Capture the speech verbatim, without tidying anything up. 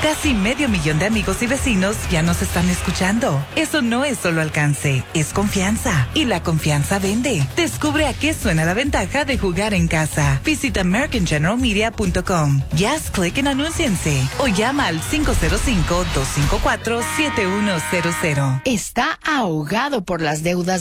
Casi medio millón de amigos y vecinos ya nos están escuchando. Eso no es solo alcance, es confianza. Y la confianza vende. Descubre a qué suena la ventaja de jugar en casa. Visita american general media punto com. Ya haz clic en anúnciense o llama al cinco cero cinco, dos cinco cuatro, siete uno cero cero. Está ahogado por las deudas